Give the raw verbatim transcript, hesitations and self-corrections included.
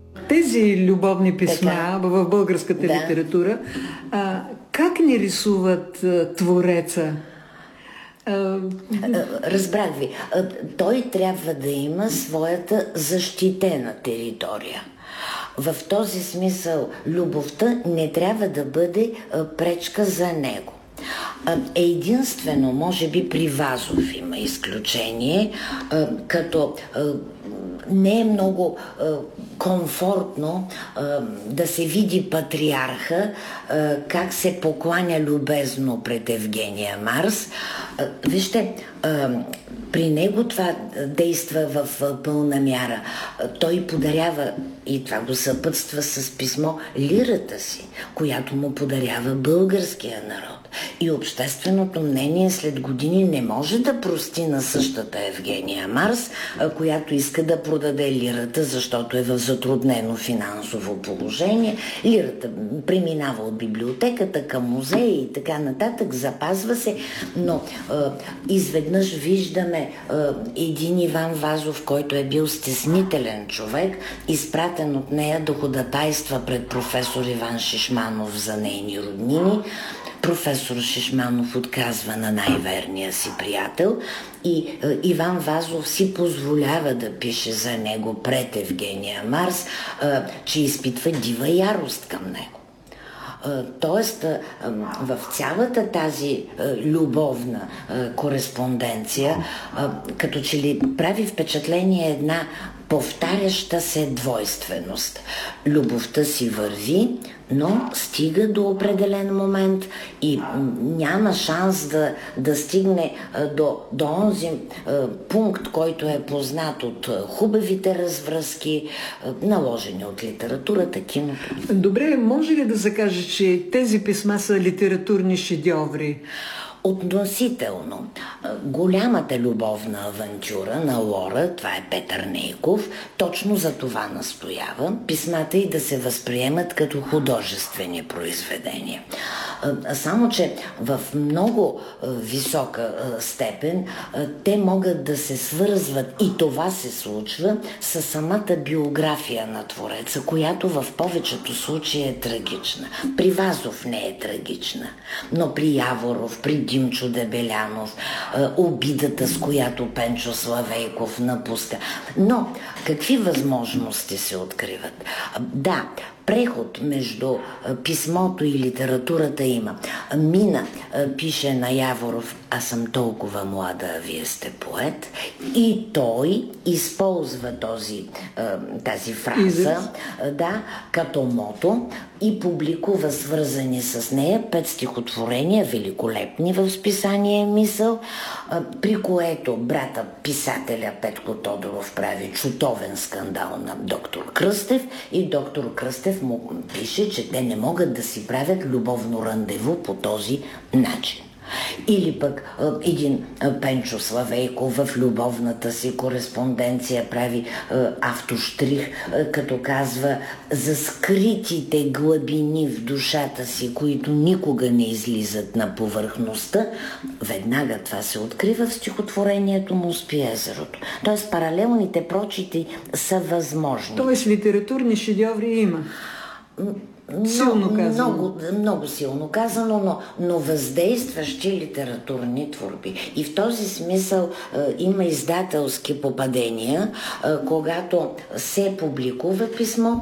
Тези любовни писма Така. в българската Да. литература, а, как ни рисуват а, твореца? А, Разбрах ви. Той трябва да има своята защитена територия. В този смисъл любовта не трябва да бъде пречка за него. Единствено, може би при Вазов има изключение, като не е много комфортно да се види патриарха как се покланя любезно пред Евгения Марс. Вижте, при него това действа в пълна мяра. Той подарява, и това го съпътства с писмо, лирата си, която му подарява българския народ. И общественото мнение след години не може да прости на същата Евгения Марс, която иска да продаде лирата, защото е в затруднено финансово положение. Лирата преминава от библиотеката към музея и така нататък, запазва се, но е, изведнъж виждаме е, един Иван Вазов, който е бил стеснителен човек, изпратен от нея да ходатайства пред професор Иван Шишманов за нейни роднини. Професор Шишманов отказва на най-верния си приятел и е, Иван Вазов си позволява да пише за него пред Евгения Марс, е, че изпитва дива ярост към него. Тоест, в цялата тази любовна кореспонденция, като че ли прави впечатление една повтаряща се двойственост. Любовта си върви, но стига до определен момент и няма шанс да, да стигне до, до онзи пункт, който е познат от хубавите развръзки, наложени от литературата, киното. Добре, може ли да се каже, че тези писма са литературни шедьоври? Относително. Голямата любовна авантюра на Лора, това е Петър Нейков, точно за това настоява писмата и да се възприемат като художествени произведения. Само че в много висока степен те могат да се свързват, и това се случва, с самата биография на твореца, която в повечето случаи е трагична. При Вазов не е трагична, но при Яворов, при Димчо Дебелянов, обидата, с която Пенчо Славейков напуска. Но какви възможности се откриват? Да, преход между писмото и литературата има. Мина пише на Яворов: "Аз съм толкова млада, а вие сте поет", и той използва този, тази фраза, да, като мото, и публикува свързани с нея пет стихотворения, великолепни в списание "Мисъл", при което брата писателя Петко Тодоров прави чутовен скандал на доктор Кръстев и доктор Кръстев му пише, че те не могат да си правят любовно рандеву по този начин. Или пък един Пенчо Славейков в любовната си кореспонденция прави автоштрих, като казва за скритите глъбини в душата си, които никога не излизат на повърхността. Веднага това се открива в стихотворението му "Спи езерото". Тоест паралелните прочити са възможни. Тоест литературни шедьоври има. Силно казано. Много, много силно казано, но, но въздействащи литературни творби. И в този смисъл е, има издателски попадения, е, когато се публикува писмо,